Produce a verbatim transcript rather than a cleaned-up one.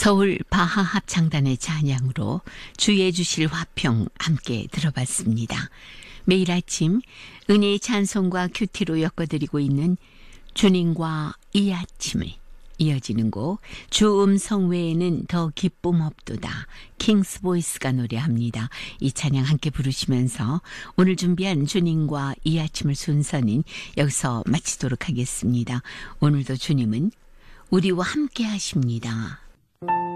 서울 바하합창단의 찬양으로 주의 주실 화평 함께 들어봤습니다. 매일 아침 은혜의 찬송과 큐티로 엮어드리고 있는 주님과 이 아침을 이어지는 곡 주 음성 외에는 더 기쁨 없도다 킹스보이스가 노래합니다. 이 찬양 함께 부르시면서 오늘 준비한 주님과 이 아침을 순서는 여기서 마치도록 하겠습니다. 오늘도 주님은 우리와 함께 하십니다.